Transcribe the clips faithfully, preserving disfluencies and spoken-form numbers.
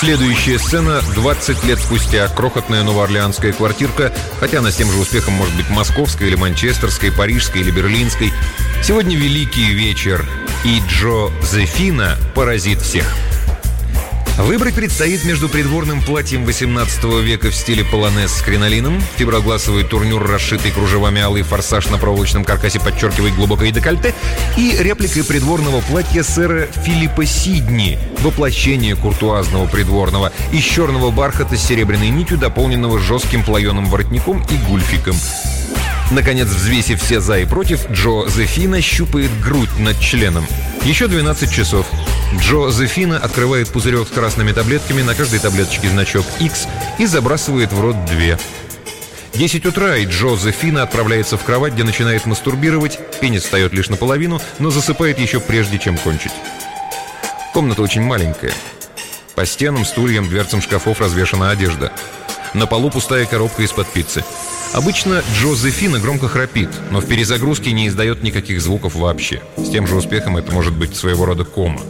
Следующая сцена – двадцать лет спустя. Крохотная новоорлеанская квартирка, хотя она с тем же успехом может быть московской или манчестерской, парижской или берлинской. Сегодня великий вечер, и Джозефина поразит всех. Выбрать предстоит между придворным платьем восемнадцатого века в стиле полонез с кринолином, фиброгласовый турнюр, расшитый кружевами, алый форсаж на проволочном каркасе подчеркивает глубокое декольте, и репликой придворного платья сэра Филиппа Сидни, воплощение куртуазного придворного, из черного бархата с серебряной нитью, дополненного жестким плоеным воротником и гульфиком. Наконец, взвесив все «за» и «против», Джозефина щупает грудь над членом. Еще двенадцать часов. Джозефина открывает пузырек с красными таблетками, на каждой таблеточке значок X, и забрасывает в рот две. десять утра, и Джозефина отправляется в кровать, где начинает мастурбировать. Пенис встает лишь наполовину, но засыпает еще прежде, чем кончить. Комната очень маленькая. По стенам, стульям, дверцам шкафов развешана одежда. На полу пустая коробка из-под пиццы. Обычно Джозефина громко храпит, но в перезагрузке не издает никаких звуков вообще. С тем же успехом это может быть своего рода кома.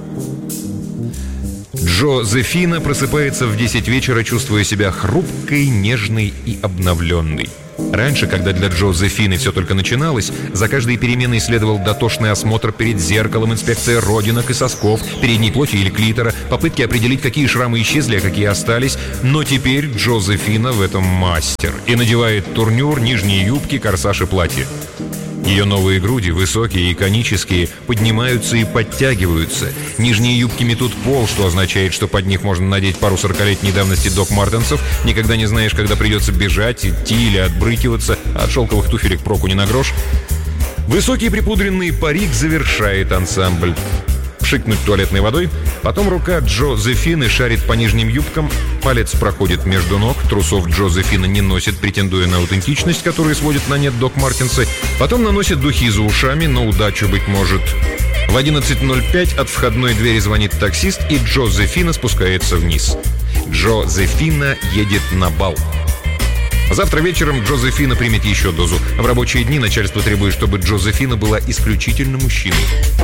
Джозефина просыпается в десять вечера, чувствуя себя хрупкой, нежной и обновленной. Раньше, когда для Джозефины все только начиналось, за каждой переменой следовал дотошный осмотр перед зеркалом, инспекция родинок и сосков, передней плоти или клитора, попытки определить, какие шрамы исчезли, а какие остались. Но теперь Джозефина в этом мастер и надевает турнюр, нижние юбки, корсаж и платье. Ее новые груди, высокие и конические, поднимаются и подтягиваются. Нижние юбки метут пол, что означает, что под них можно надеть пару сорокалетней давности Док Мартенсов. Никогда не знаешь, когда придется бежать, идти или отбрыкиваться. От шелковых туфелек проку не на грош. Высокий припудренный парик завершает ансамбль. Пшикнуть туалетной водой. Потом рука Джозефины шарит по нижним юбкам. Палец проходит между ног. Трусов Джозефина не носит, претендуя на аутентичность, которую сводит на нет Док Мартенсы. Потом наносит духи за ушами, на удачу, быть может. В одиннадцать ноль пять от входной двери звонит таксист, и Джозефина спускается вниз. Джозефина едет на бал. Завтра вечером Джозефина примет еще дозу. В рабочие дни начальство требует, чтобы Джозефина была исключительно мужчиной.